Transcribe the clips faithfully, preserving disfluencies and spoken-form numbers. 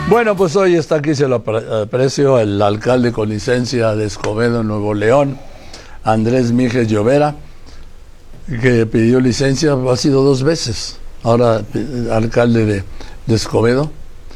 Bueno, pues hoy está aquí, se lo aprecio, el alcalde con licencia de Escobedo, Nuevo León, Andrés Mijes Llovera, que pidió licencia, ha sido dos veces, ahora alcalde de, de Escobedo,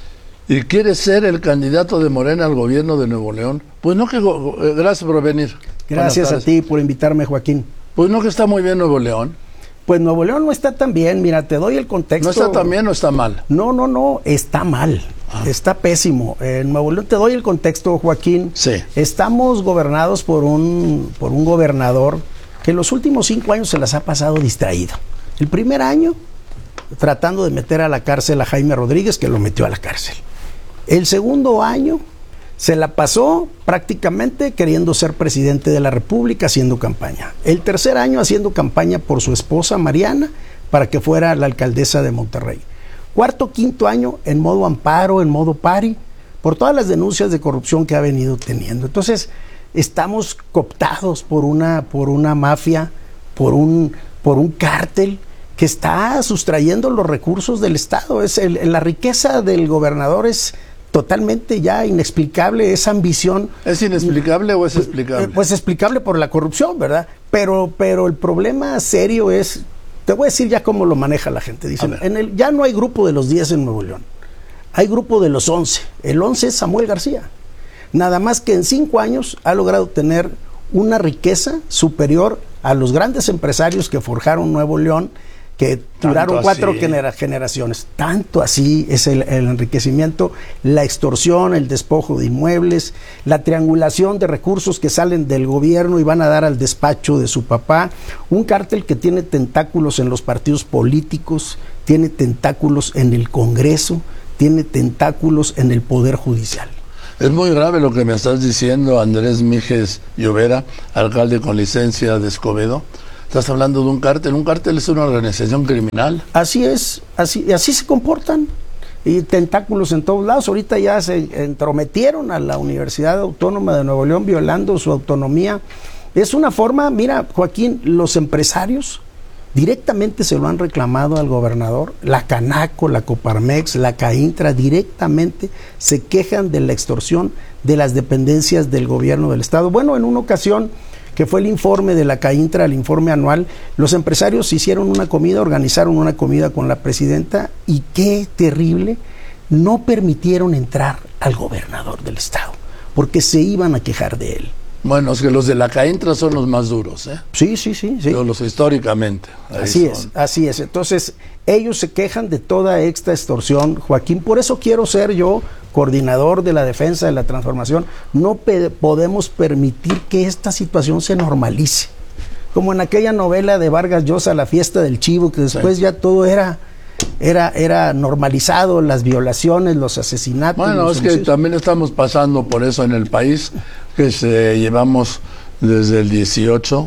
y quiere ser el candidato de Morena al gobierno de Nuevo León. Pues no que... Gracias por venir. Gracias a ti por invitarme, Joaquín. Pues no que está muy bien Nuevo León. Pues Nuevo León no está tan bien, mira, te doy el contexto. ¿No está tan bien o está mal? No, no, no, está mal, ah. está pésimo. En Nuevo León, te doy el contexto, Joaquín. Sí. Estamos gobernados por un, por un gobernador que en los últimos cinco años se las ha pasado distraído. El primer año, tratando de meter a la cárcel a Jaime Rodríguez, que lo metió a la cárcel. El segundo año, se la pasó prácticamente queriendo ser presidente de la República, haciendo campaña. El tercer año haciendo campaña por su esposa Mariana para que fuera la alcaldesa de Monterrey. Cuarto, quinto año en modo amparo, en modo pari, por todas las denuncias de corrupción que ha venido teniendo. Entonces, estamos cooptados por una, por una mafia, por un, por un cártel que está sustrayendo los recursos del Estado. Es el, la riqueza del gobernador es totalmente ya inexplicable, esa ambición. ¿Es inexplicable o es explicable? Pues explicable por la corrupción, ¿verdad? Pero, pero el problema serio es, te voy a decir ya cómo lo maneja la gente. Dicen, en el, ya no hay grupo de los diez en Nuevo León, hay grupo de los once. El once es Samuel García. Nada más que en cinco años ha logrado tener una riqueza superior a los grandes empresarios que forjaron Nuevo León, que duraron Tanto cuatro genera generaciones. Tanto así es el, el enriquecimiento, la extorsión, el despojo de inmuebles, la triangulación de recursos que salen del gobierno y van a dar al despacho de su papá. Un cártel que tiene tentáculos en los partidos políticos, tiene tentáculos en el Congreso, tiene tentáculos en el Poder Judicial. Es muy grave lo que me estás diciendo, Andrés Mijes Llovera, alcalde con licencia de Escobedo. Estás hablando de un cártel. Un cártel es una organización criminal. Así es, así, así se comportan. Y tentáculos en todos lados. Ahorita ya se entrometieron a la Universidad Autónoma de Nuevo León, violando su autonomía. Es una forma, mira, Joaquín, los empresarios directamente se lo han reclamado al gobernador. La Canaco, la Coparmex, la Caintra, directamente se quejan de la extorsión de las dependencias del gobierno del Estado. Bueno, en una ocasión, que fue el informe de la Caintra, el informe anual, los empresarios hicieron una comida, organizaron una comida con la presidenta y qué terrible, no permitieron entrar al gobernador del Estado, porque se iban a quejar de él. Bueno, es que los de la Caintra son los más duros, ¿eh? Sí, sí, sí. sí. Pero los históricamente. Así son. es, así es. Entonces, ellos se quejan de toda esta extorsión, Joaquín. Por eso quiero ser yo coordinador de la defensa de la transformación. No podemos permitir que esta situación se normalice. Como en aquella novela de Vargas Llosa, La fiesta del chivo, que después sí. ya todo era... Era, era normalizado, las violaciones, los asesinatos. Bueno, los es que también estamos pasando por eso en el país, que se llevamos desde el dieciocho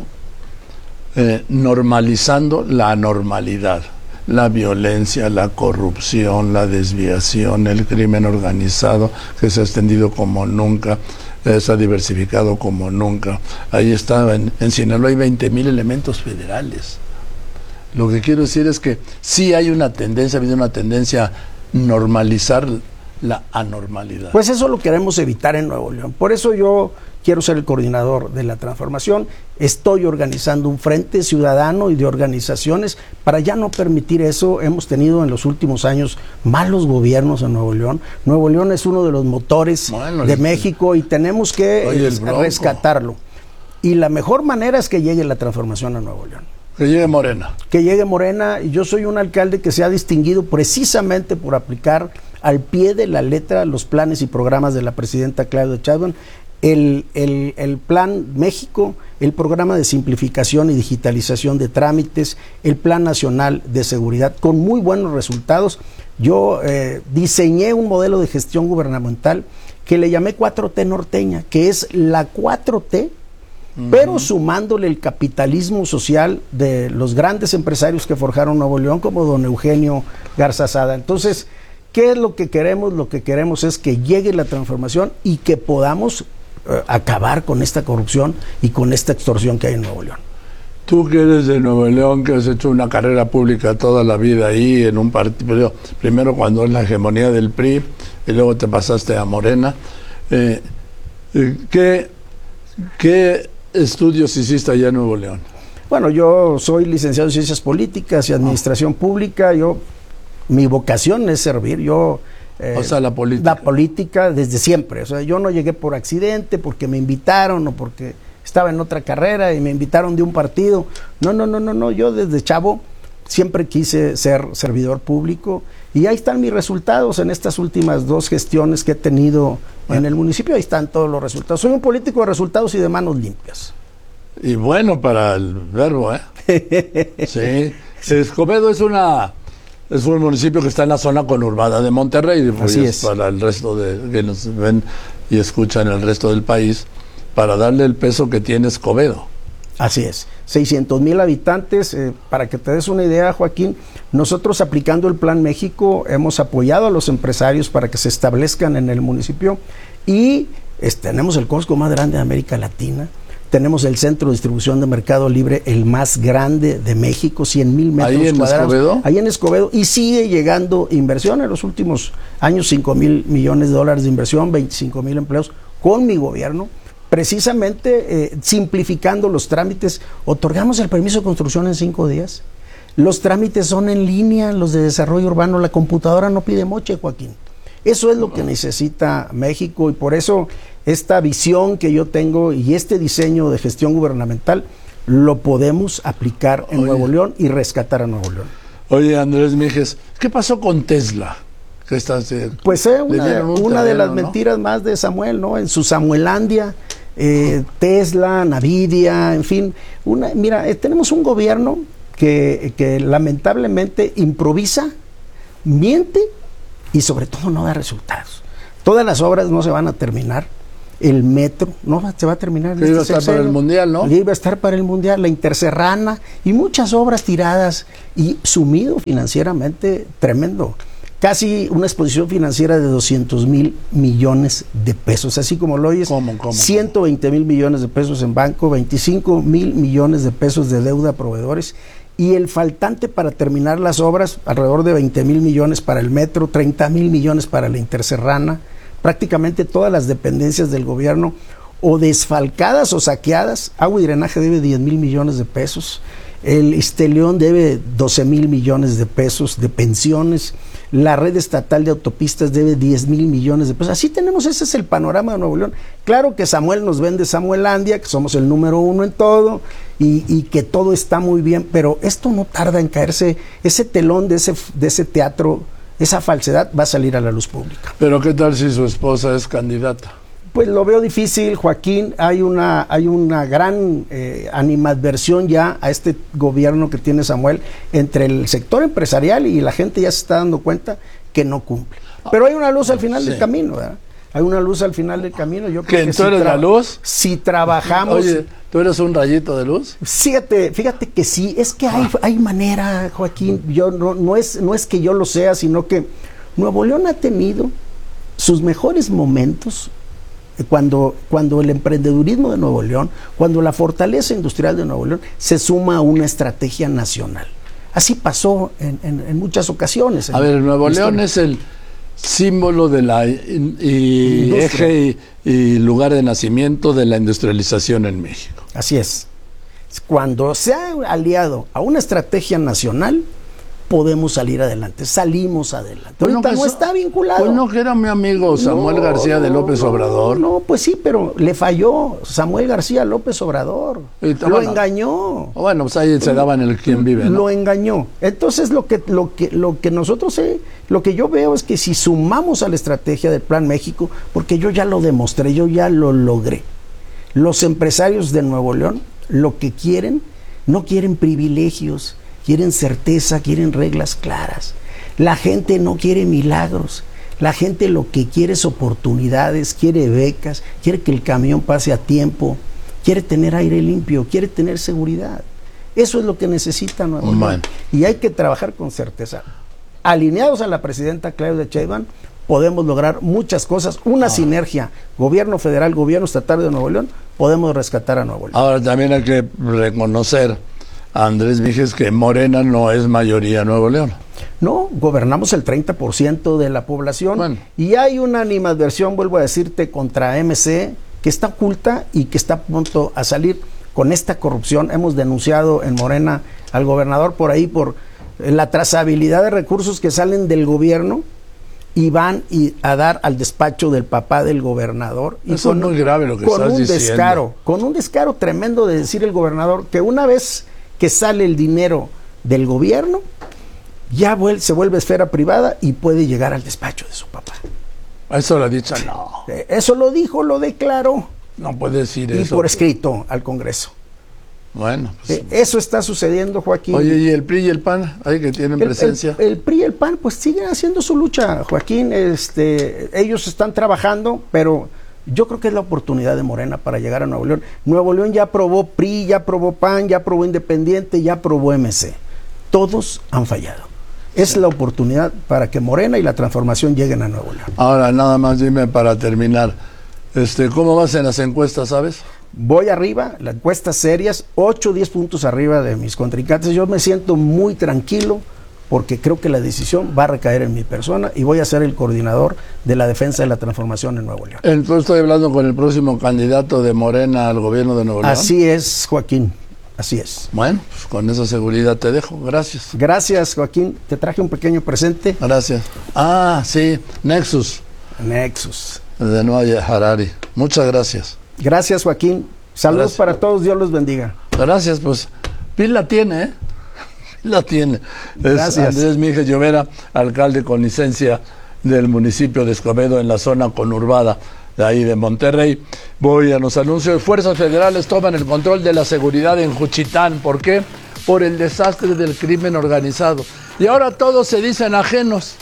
eh, normalizando la anormalidad, la violencia, la corrupción, la desviación, el crimen organizado que se ha extendido como nunca, eh, se ha diversificado como nunca. Ahí está, en, en Sinaloa hay veinte mil elementos federales. Lo que quiero decir es que sí hay una tendencia, ha habido una tendencia a normalizar la anormalidad. Pues eso lo queremos evitar en Nuevo León. Por eso yo quiero ser el coordinador de la transformación. Estoy organizando un frente ciudadano y de organizaciones para ya no permitir eso. Hemos tenido en los últimos años malos gobiernos en Nuevo León. Nuevo León es uno de los motores bueno, de el, México y tenemos que oye, rescatarlo. Y la mejor manera es que llegue la transformación a Nuevo León. Que llegue Morena. Que llegue Morena. Y yo soy un alcalde que se ha distinguido precisamente por aplicar al pie de la letra los planes y programas de la presidenta Claudia Sheinbaum. El, el, el Plan México, el programa de simplificación y digitalización de trámites, el Plan Nacional de Seguridad, con muy buenos resultados. Yo eh, diseñé un modelo de gestión gubernamental que le llamé cuatro T norteña, que es la cuatro T, Uh-huh. pero sumándole el capitalismo social de los grandes empresarios que forjaron Nuevo León, como don Eugenio Garza Sada. Entonces, ¿qué es lo que queremos? Lo que queremos es que llegue la transformación y que podamos eh, acabar con esta corrupción y con esta extorsión que hay en Nuevo León. Tú que eres de Nuevo León, que has hecho una carrera pública toda la vida ahí, en un partido, primero cuando es la hegemonía del P R I, y luego te pasaste a Morena, eh, ¿qué, ¿qué estudios hiciste allá en Nuevo León? Bueno, yo soy licenciado en Ciencias Políticas y Administración oh. Pública. Yo, mi vocación es servir. Yo, eh, o sea, la política. La política desde siempre. O sea, yo no llegué por accidente, porque me invitaron o porque estaba en otra carrera y me invitaron de un partido. No, no, no, no, no. Yo desde chavo siempre quise ser servidor público y ahí están mis resultados en estas últimas dos gestiones que he tenido bueno. en el municipio. Ahí están todos los resultados. Soy un político de resultados y de manos limpias. Y bueno para el verbo, ¿eh? Sí. Escobedo es una es un municipio que está en la zona conurbada de Monterrey. Así es. Para el resto de que nos ven y escuchan el resto del país, para darle el peso que tiene Escobedo. Así es, seiscientos mil habitantes. Eh, para que te des una idea, Joaquín, nosotros aplicando el Plan México hemos apoyado a los empresarios para que se establezcan en el municipio y es, tenemos el Costco más grande de América Latina, tenemos el centro de distribución de Mercado Libre, el más grande de México, cien mil metros ¿Ahí en cuadrados. Escobedo? Ahí en Escobedo, y sigue llegando inversión en los últimos años, cinco mil millones de dólares de inversión, veinticinco mil empleos con mi gobierno. Precisamente eh, simplificando los trámites, otorgamos el permiso de construcción en cinco días. Los trámites son en línea, los de desarrollo urbano, la computadora no pide moche, Joaquín. Eso es lo que necesita México y por eso esta visión que yo tengo y este diseño de gestión gubernamental lo podemos aplicar en Oye. Nuevo León y rescatar a Nuevo León. Oye, Andrés Mijes, ¿qué pasó con Tesla? Que estás, eh, pues eh, una, un una terreno, de las ¿no? mentiras más de Samuel, ¿no? En su Samuelandia. Eh, Tesla, Nvidia, en fin, una, mira, eh, tenemos un gobierno que, que lamentablemente improvisa, miente y sobre todo no da resultados. Todas las obras no se van a terminar, el metro no se va a terminar. Iba a estar para el Mundial, ¿no? Iba a estar para el Mundial, la Interserrana y muchas obras tiradas y sumido financieramente tremendo. Casi una exposición financiera de doscientos mil millones de pesos, así como lo oyes, ¿Cómo, cómo, ciento veinte mil millones de pesos en banco, veinticinco mil millones de pesos de deuda a proveedores y el faltante para terminar las obras, alrededor de veinte mil millones para el metro, treinta mil millones para la Interserrana, prácticamente todas las dependencias del gobierno o desfalcadas o saqueadas. Agua y Drenaje debe diez mil millones de pesos, el Isteleón debe doce mil millones de pesos de pensiones, la red estatal de autopistas debe diez mil millones de pesos. Así tenemos, ese es el panorama de Nuevo León. Claro que Samuel nos vende Samuelandia, que somos el número uno en todo y, y que todo está muy bien, pero esto no tarda en caerse, ese telón de ese, de ese teatro, esa falsedad va a salir a la luz pública. Pero ¿qué tal si su esposa es candidata? Pues lo veo difícil, Joaquín. Hay una, hay una gran eh, animadversión ya a este gobierno que tiene Samuel entre el sector empresarial y la gente ya se está dando cuenta que no cumple. Pero hay una luz al final sí. del camino, ¿verdad? Hay una luz al final del camino. Yo creo ¿Que que tú eres la luz? Si trabajamos... Oye, ¿tú eres un rayito de luz? Fíjate, fíjate que sí. Es que hay, hay manera, Joaquín. Yo no, no, es, no es que yo lo sea, sino que Nuevo León ha tenido sus mejores momentos Cuando, cuando el emprendedurismo de Nuevo León, cuando la fortaleza industrial de Nuevo León se suma a una estrategia nacional. Así pasó en, en, en muchas ocasiones. A ver, Nuevo León es el símbolo de la y, y eje y, y lugar de nacimiento de la industrialización en México. Así es. Cuando se ha aliado a una estrategia nacional, podemos salir adelante, salimos adelante. Pues ahorita no, no so, está vinculado. Pues no que era mi amigo Samuel no, García de López no, Obrador. No, pues sí, pero le falló Samuel García López Obrador. Y, lo bueno, engañó. Bueno, pues ahí se daban el quién vive, ¿no? Lo engañó. Entonces lo que, lo que, lo que nosotros, eh, lo que yo veo es que si sumamos a la estrategia del Plan México, porque yo ya lo demostré, yo ya lo logré. Los empresarios de Nuevo León lo que quieren, no quieren privilegios, quieren certeza, quieren reglas claras. La gente no quiere milagros. La gente lo que quiere es oportunidades, quiere becas, quiere que el camión pase a tiempo, quiere tener aire limpio, quiere tener seguridad. Eso es lo que necesita Nuevo León. Bueno. Y hay que trabajar con certeza. Alineados a la presidenta Claudia Sheinbaum, podemos lograr muchas cosas. Una ah. sinergia, gobierno federal, gobierno estatal de Nuevo León, podemos rescatar a Nuevo León. Ahora también hay que reconocer a Andrés Mijes que Morena no es mayoría en Nuevo León. No, gobernamos el treinta por ciento de la población, bueno. Y hay una animadversión, vuelvo a decirte, contra M C que está oculta y que está a punto a salir con esta corrupción. Hemos denunciado en Morena al gobernador por ahí por la trazabilidad de recursos que salen del gobierno y van y a dar al despacho del papá del gobernador. Y Eso con, es muy grave lo que con estás un diciendo. Descaro, con un descaro tremendo de decir el gobernador que una vez que sale el dinero del gobierno, ya vuel- se vuelve esfera privada y puede llegar al despacho de su papá. Eso lo ha dicho, no. Eso lo dijo, lo declaró. No puede decir y eso. Y por escrito al Congreso. Bueno. Pues, eh, eso está sucediendo, Joaquín. Oye, ¿y el P R I y el P A N? Ahí que tienen el, presencia. El, el P R I y el P A N pues siguen haciendo su lucha, Joaquín. Este, ellos están trabajando, pero yo creo que es la oportunidad de Morena para llegar a Nuevo León. Nuevo León ya aprobó P R I, ya aprobó P A N, ya aprobó Independiente, ya aprobó M C. Todos han fallado. Es sí. la oportunidad para que Morena y la transformación lleguen a Nuevo León. Ahora, nada más dime para terminar, este, ¿cómo vas en las encuestas, sabes? Voy arriba, las encuestas serias, ocho o diez puntos arriba de mis contrincantes. Yo me siento muy tranquilo porque creo que la decisión va a recaer en mi persona y voy a ser el coordinador de la defensa de la transformación en Nuevo León. Entonces estoy hablando con el próximo candidato de Morena al gobierno de Nuevo León. Así es, Joaquín. Así es. Bueno, pues con esa seguridad te dejo. Gracias. Gracias, Joaquín. Te traje un pequeño presente. Gracias. Ah, sí, Nexus. Nexus. De Noah Harari. Muchas gracias. Gracias, Joaquín. Saludos gracias. Para todos. Dios los bendiga. Gracias, pues. Pila tiene, ¿eh? Pila tiene. Gracias. Es Andrés Mijes Llovera, alcalde con licencia del municipio de Escobedo en la zona conurbada de ahí de Monterrey. Voy a los anuncios. Fuerzas federales toman el control de la seguridad en Juchitán. ¿Por qué? Por el desastre del crimen organizado. Y ahora todos se dicen ajenos.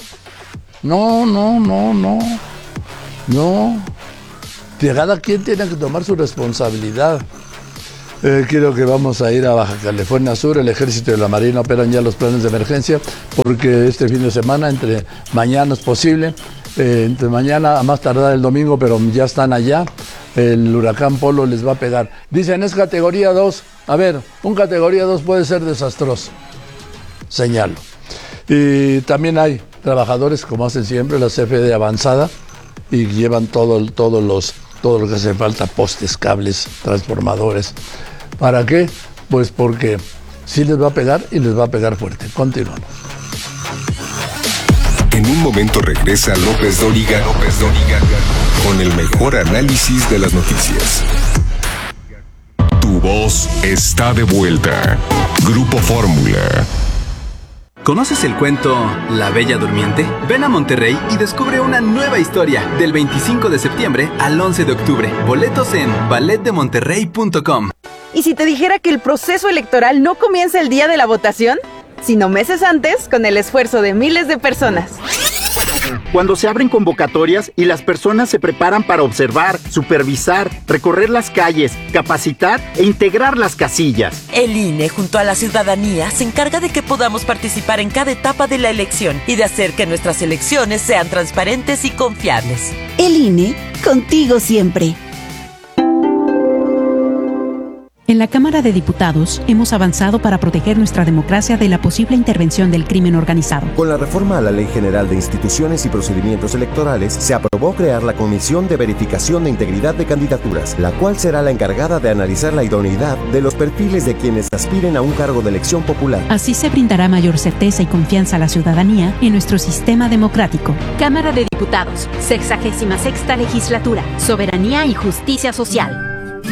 No, no, no, no. No. Cada quien tiene que tomar su responsabilidad. Eh, quiero que vamos a ir a Baja California Sur. El Ejército y la Marina operan ya los planes de emergencia porque este fin de semana, entre mañana es posible, eh, entre mañana a más tardar el domingo, pero ya están allá. El huracán Polo les va a pegar. Dicen es categoría dos. A ver, un categoría dos puede ser desastroso. Señalo. Y también hay trabajadores, como hacen siempre, la C F E avanzada, y llevan todo, todo, los, todo lo que hace falta, postes, cables, transformadores. ¿Para qué? Pues porque sí les va a pegar y les va a pegar fuerte. Continuamos. En un momento regresa López Dóriga, López Dóriga, con el mejor análisis de las noticias. Tu voz está de vuelta. Grupo Fórmula. ¿Conoces el cuento La Bella Durmiente? Ven a Monterrey y descubre una nueva historia del veinticinco de septiembre al once de octubre. Boletos en ballet de monterrey punto com. ¿Y si te dijera que el proceso electoral no comienza el día de la votación, sino meses antes con el esfuerzo de miles de personas? Cuando se abren convocatorias y las personas se preparan para observar, supervisar, recorrer las calles, capacitar e integrar las casillas. El I N E, junto a la ciudadanía, se encarga de que podamos participar en cada etapa de la elección y de hacer que nuestras elecciones sean transparentes y confiables. El I N E, contigo siempre. En la Cámara de Diputados hemos avanzado para proteger nuestra democracia de la posible intervención del crimen organizado. Con la reforma a la Ley General de Instituciones y Procedimientos Electorales, se aprobó crear la Comisión de Verificación de Integridad de Candidaturas, la cual será la encargada de analizar la idoneidad de los perfiles de quienes aspiren a un cargo de elección popular. Así se brindará mayor certeza y confianza a la ciudadanía en nuestro sistema democrático. Cámara de Diputados, sexagésima sexta legislatura, Soberanía y Justicia Social.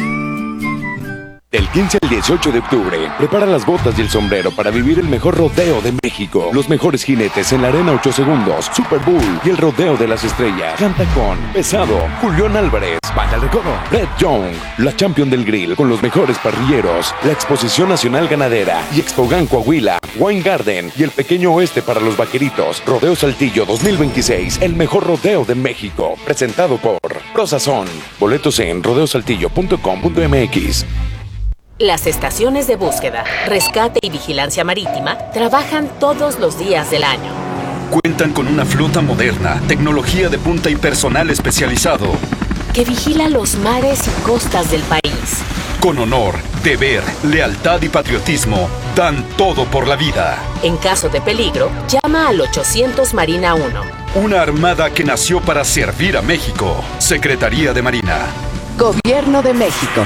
Del quince al dieciocho de octubre, prepara las botas y el sombrero para vivir el mejor rodeo de México. Los mejores jinetes en la arena ocho segundos, Super Bowl y el rodeo de las estrellas. Canta con Pesado, Julián Álvarez, Banda El Recodo, Red Young, la Champion del Grill con los mejores parrilleros, la Exposición Nacional Ganadera y Expogan Coahuila, Wine Garden y el Pequeño Oeste para los vaqueritos. Rodeo Saltillo dos mil veintiséis, el mejor rodeo de México. Presentado por Prosazón. Boletos en rodeo saltillo punto com punto m x. Las estaciones de búsqueda, rescate y vigilancia marítima trabajan todos los días del año. Cuentan con una flota moderna, tecnología de punta y personal especializado. que vigila los mares y costas del país. Con honor, deber, lealtad y patriotismo, dan todo por la vida. En caso de peligro, llama al ochocientos Marina uno. Una armada que nació para servir a México. Secretaría de Marina. Gobierno de México.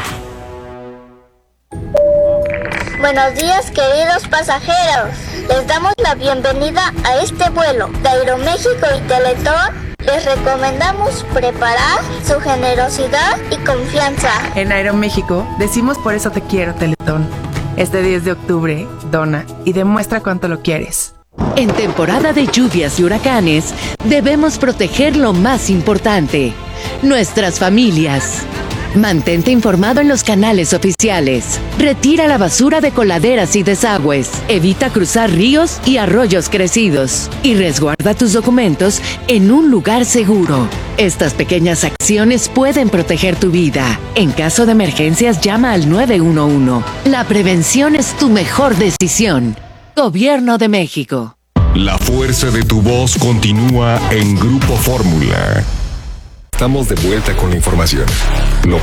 Buenos días, queridos pasajeros. Les damos la bienvenida a este vuelo de Aeroméxico y Teletón. Les recomendamos preparar su generosidad y confianza. En Aeroméxico decimos por eso te quiero, Teletón. Este diez de octubre, dona y demuestra cuánto lo quieres. En temporada de lluvias y huracanes, debemos proteger lo más importante, nuestras familias. Mantente informado en los canales oficiales. Retira la basura de coladeras y desagües. Evita cruzar ríos y arroyos crecidos. Y resguarda tus documentos en un lugar seguro. Estas pequeñas acciones pueden proteger tu vida. En caso de emergencias, llama al nueve uno uno. La prevención es tu mejor decisión. Gobierno de México. La fuerza de tu voz continúa en Grupo Fórmula. Estamos de vuelta con la información. Lo